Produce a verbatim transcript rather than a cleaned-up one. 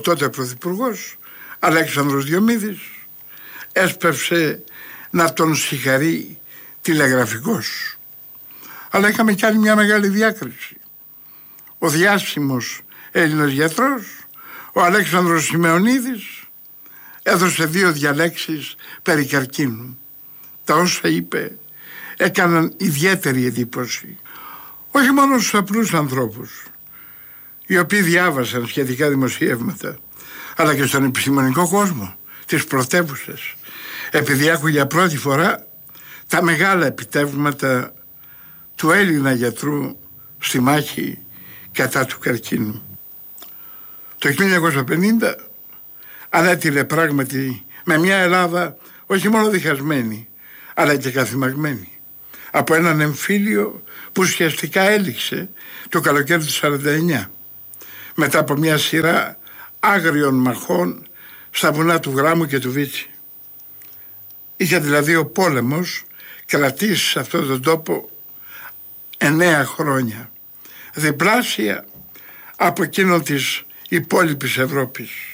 τότε πρωθυπουργός Αλέξανδρος Διομήδης έσπευσε να τον συγχαρεί τηλεγραφικώς. Αλλά είχαμε κι άλλη μια μεγάλη διάκριση. Ο διάσημος Έλληνας γιατρός, ο Αλέξανδρος Σημεωνίδης, έδωσε δύο διαλέξεις περί καρκίνου. Τα όσα είπε έκαναν ιδιαίτερη εντύπωση, όχι μόνο στους απλούς ανθρώπους, οι οποίοι διάβασαν σχετικά δημοσιεύματα, αλλά και στον επιστημονικό κόσμο, τις πρωτεύουσες, επειδή άκου για πρώτη φορά τα μεγάλα επιτεύγματα του Έλληνα γιατρού στη μάχη κατά του καρκίνου. Το χίλια εννιακόσια πενήντα ανέτειλε πράγματι με μια Ελλάδα όχι μόνο διχασμένη, αλλά και καθημαγμένη από έναν εμφύλιο που ουσιαστικά έληξε το καλοκαίρι του σαράντα εννιά, μετά από μια σειρά άγριων μαχών στα βουνά του Γράμμου και του Βίτσι. Είχε δηλαδή ο πόλεμος κρατήσει σε αυτόν τον τόπο εννέα χρόνια, διπλάσια από εκείνον της υπόλοιπης Ευρώπης.